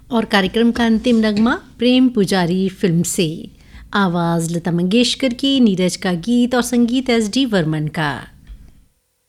और कार्यक्रम का अंतिम नगमा प्रेम पुजारी फिल्म से। आवाज़ लता मंगेशकर की, नीरज का गीत और संगीत एस डी वर्मन का।